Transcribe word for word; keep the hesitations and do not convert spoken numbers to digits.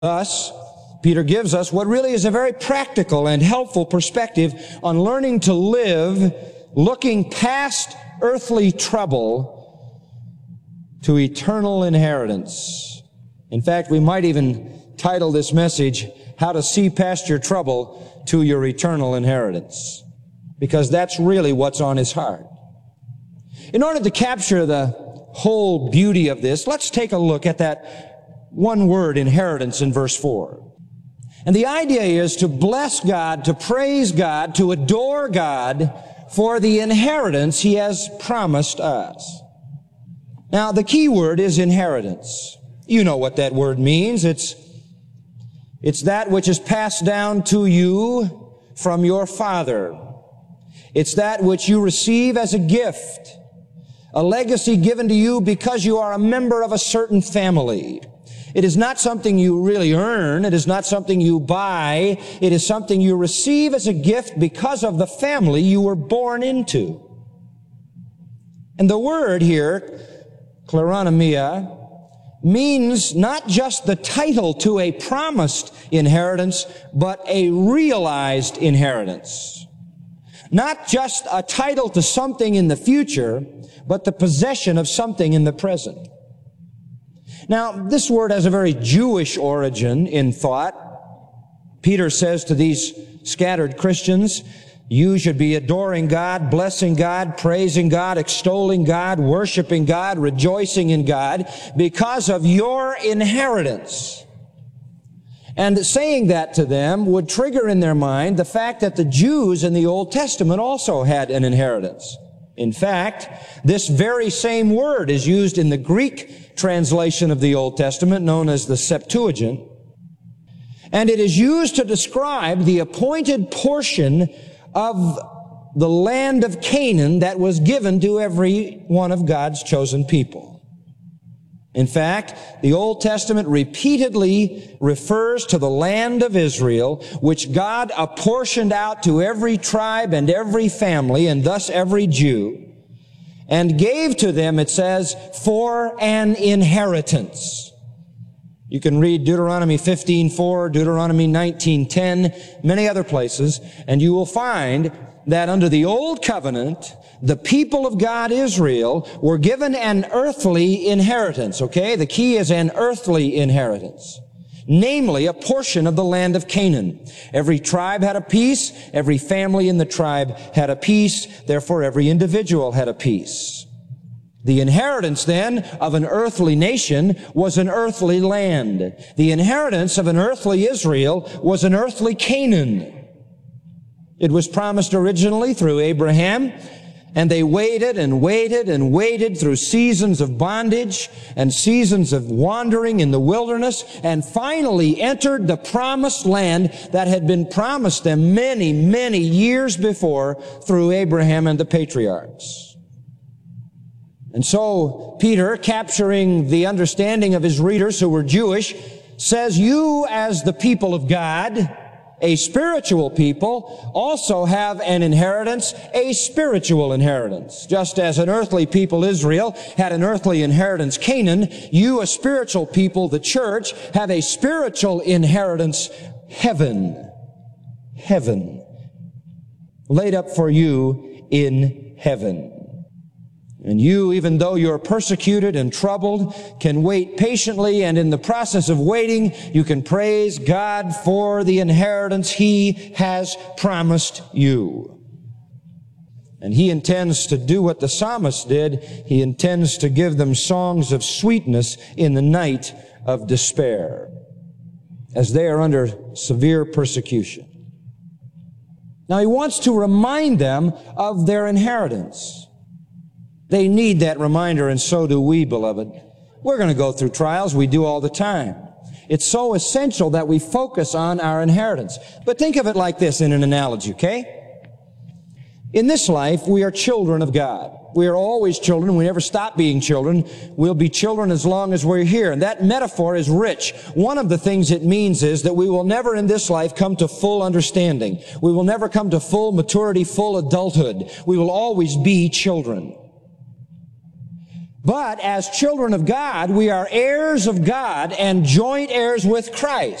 Thus, Peter gives us what really is a very practical and helpful perspective on learning to live looking past earthly trouble to eternal inheritance. In fact, we might even title this message, How to See Past Your Trouble to Your Eternal Inheritance, because that's really what's on his heart. In order to capture the whole beauty of this, let's take a look at that one word, inheritance, in verse four. And the idea is to bless God, to praise God, to adore God for the inheritance he has promised us. Now, the key word is inheritance. You know what that word means. It's, it's that which is passed down to you from your father. It's that which you receive as a gift, a legacy given to you because you are a member of a certain family. It is not something you really earn. It is not something you buy. It is something you receive as a gift because of the family you were born into. And the word here, kleronomia, means not just the title to a promised inheritance, but a realized inheritance. Not just a title to something in the future, but the possession of something in the present. Now, this word has a very Jewish origin in thought. Peter says to these scattered Christians, you should be adoring God, blessing God, praising God, extolling God, worshiping God, rejoicing in God because of your inheritance. And saying that to them would trigger in their mind the fact that the Jews in the Old Testament also had an inheritance. In fact, this very same word is used in the Greek translation of the Old Testament known as the Septuagint. And it is used to describe the appointed portion of the land of Canaan that was given to every one of God's chosen people. In fact, the Old Testament repeatedly refers to the land of Israel, which God apportioned out to every tribe and every family, and thus every Jew, and gave to them, it says, for an inheritance. You can read Deuteronomy fifteen four, Deuteronomy nineteen ten, many other places, and you will find that under the Old Covenant, the people of God, Israel, were given an earthly inheritance, okay? The key is an earthly inheritance. Namely, a portion of the land of Canaan. Every tribe had a piece. Every family in the tribe had a piece. Therefore, every individual had a piece. The inheritance, then, of an earthly nation was an earthly land. The inheritance of an earthly Israel was an earthly Canaan. It was promised originally through Abraham, and they waited and waited and waited through seasons of bondage and seasons of wandering in the wilderness, and finally entered the promised land that had been promised them many, many years before through Abraham and the patriarchs. And so Peter, capturing the understanding of his readers who were Jewish, says, you as the people of God, a spiritual people, also have an inheritance, a spiritual inheritance. Just as an earthly people, Israel, had an earthly inheritance, Canaan, you, a spiritual people, the church, have a spiritual inheritance, heaven. Heaven. Laid up for you in heaven. And you, even though you're persecuted and troubled, can wait patiently, and in the process of waiting, you can praise God for the inheritance He has promised you. And He intends to do what the psalmist did. He intends to give them songs of sweetness in the night of despair, as they are under severe persecution. Now, He wants to remind them of their inheritance. They need that reminder, and so do we, beloved. We're going to go through trials. We do all the time. It's so essential that we focus on our inheritance. But think of it like this in an analogy, okay? In this life, we are children of God. We are always children. We never stop being children. We'll be children as long as we're here. And that metaphor is rich. One of the things it means is that we will never in this life come to full understanding. We will never come to full maturity, full adulthood. We will always be children. But as children of God, we are heirs of God and joint heirs with Christ.